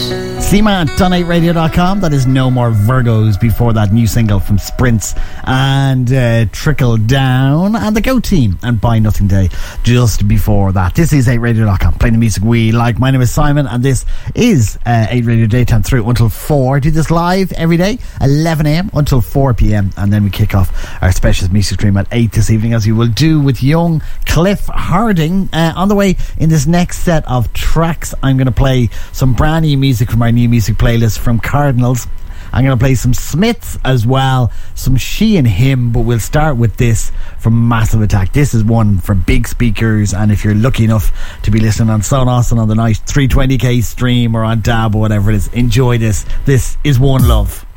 Seema at Done8Radio.com. That is No More Virgos. Before that, new single from Sprints and Trickle Down, and the Go Team and Buy Nothing Day just before that. This is 8Radio.com, playing the music we like. My name is Simon, and this is 8 Radio Daytime through until 4. I do this live every day, 11am until 4pm, and then we kick off our special music stream at 8 this evening, as we will do with young Cliff Harding. On the way, in this next set of tracks, I'm going to play some brand new music from our new music playlist from Cardinals. I'm going to play some Smiths as well, some She and Him, but we'll start with this from Massive Attack. This is one for big speakers, and if you're lucky enough to be listening on Sonos and on the nice 320k stream or on DAB or whatever it is, enjoy this. This is One Love.